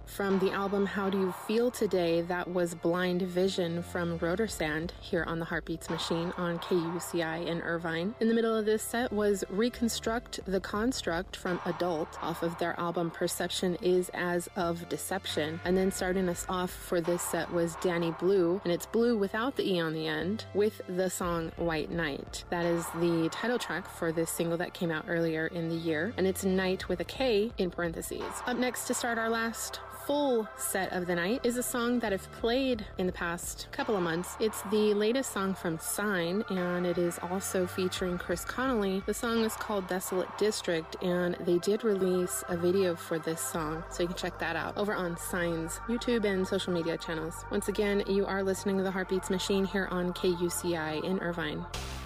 From the album How Do You Feel Today, that was Blind Vision from Rotor Sand here on the Heartbeats Machine on KUCI in Irvine. In the middle of this set was Reconstruct the Construct from Adult off of their album Perception Is As of Deception. And then starting us off for this set was Danny Blue, and it's Blue without the E on the end, with the song White Night. That is the title track for this single that came out earlier in the year, and it's Night with a K in parentheses. Up next to start our last full set of the night is a song that I've played in the past couple of months. It's the latest song from Sign, and it is also featuring Chris Connolly. The song is called Desolate District, and they did release a video for this song, so you can check that out over on Sign's YouTube and social media channels. Once again, you are listening to the Heartbeats Machine here on KUCI in Irvine.